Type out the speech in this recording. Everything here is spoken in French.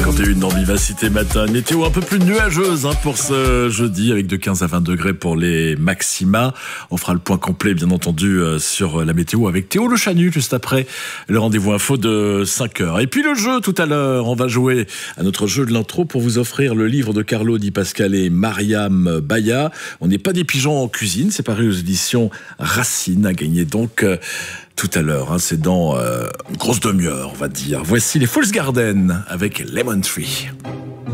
8h51 dans Vivacité Matin. Météo un peu plus nuageuse pour ce jeudi, avec de 15 à 20 degrés pour les maxima. On fera le point complet, bien entendu, sur la météo avec Théo Le Chanu, juste après le rendez-vous info de 5h. Et puis le jeu, tout à l'heure, on va jouer à notre jeu de l'intro pour vous offrir le livre de Carlo Di Pasquale et Mariam Baya. On n'est pas des pigeons en cuisine, c'est paru aux éditions Racine, à gagner donc tout à l'heure. C'est dans une grosse demi-heure, on va dire. Voici les Fool's Garden avec Lemon Tree.